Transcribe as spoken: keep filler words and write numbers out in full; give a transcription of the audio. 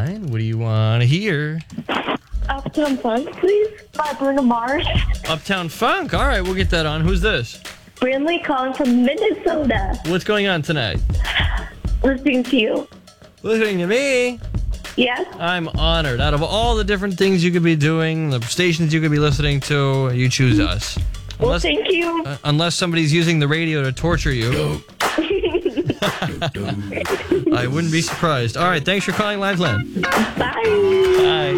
right. What do you want to hear? Uptown Funk, please. By Bruno Mars. Uptown Funk. All right, we'll get that on. Who's this? Brindley calling from Minnesota. What's going on tonight? Listening to you. Listening to me. Yes? I'm honored. Out of all the different things you could be doing, the stations you could be listening to, you choose us. Well, Unless, thank you. uh, unless somebody's using the radio to torture you. I wouldn't be surprised. All right, thanks for calling Liveland. Bye. Bye.